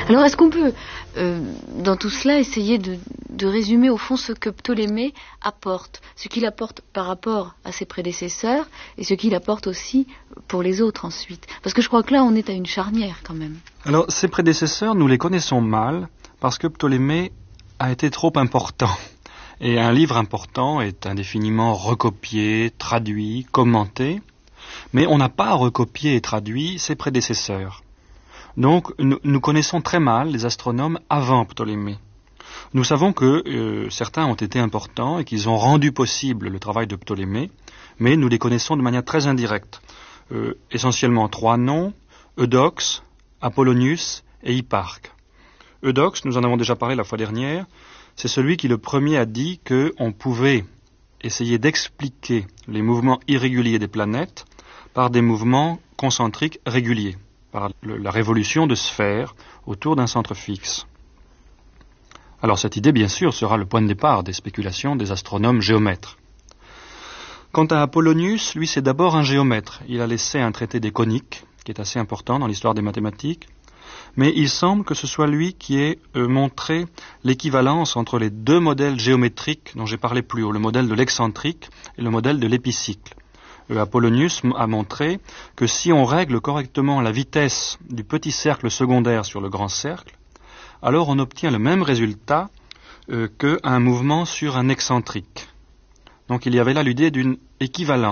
Alors est-ce qu'on peut, dans tout cela, essayer de résumer au fond ce que Ptolémée apporte, ce qu'il apporte par rapport à ses prédécesseurs et ce qu'il apporte aussi pour les autres ensuite? Parce que je crois que là on est à une charnière quand même. Alors ses prédécesseurs, nous les connaissons mal parce que Ptolémée a été trop important. Et un livre important est indéfiniment recopié, traduit, commenté, mais on n'a pas recopié et traduit ses prédécesseurs. Donc nous connaissons très mal les astronomes avant Ptolémée. Nous savons que certains ont été importants et qu'ils ont rendu possible le travail de Ptolémée, mais nous les connaissons de manière très indirecte. Essentiellement 3 noms: Eudoxe, Apollonius et Hipparque. Eudoxe, nous en avons déjà parlé la fois dernière, c'est celui qui le premier a dit qu'on pouvait essayer d'expliquer les mouvements irréguliers des planètes par des mouvements concentriques réguliers, par la révolution de sphères autour d'un centre fixe. Alors cette idée, bien sûr, sera le point de départ des spéculations des astronomes géomètres. Quant à Apollonius, lui, c'est d'abord un géomètre. Il a laissé un traité des coniques, qui est assez important dans l'histoire des mathématiques, mais il semble que ce soit lui qui ait montré l'équivalence entre les 2 modèles géométriques dont j'ai parlé plus haut, le modèle de l'excentrique et le modèle de l'épicycle. Apollonius a montré que si on règle correctement la vitesse du petit cercle secondaire sur le grand cercle, alors on obtient le même résultat qu'un mouvement sur un excentrique. Donc il y avait là l'idée d'une équivalence.